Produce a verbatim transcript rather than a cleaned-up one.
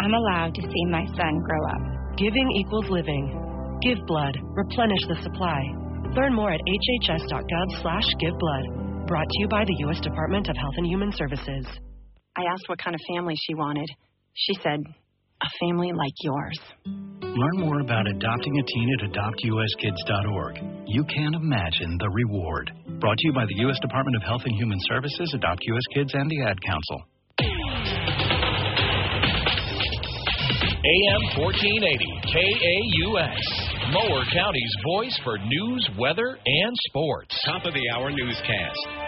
I'm allowed to see my son grow up. Giving equals living. Give blood. Replenish the supply. Learn more at hhs.gov slash give blood. Brought to you by the U S Department of Health and Human Services. I asked what kind of family she wanted. She said, a family like yours. Learn more about adopting a teen at adopt u s kids dot org. You can't imagine the reward. Brought to you by the U S Department of Health and Human Services, Adopt U S Kids, and the Ad Council. A M fourteen eighty K A U S, Mower County's voice for news, weather, and sports. Top of the hour newscast.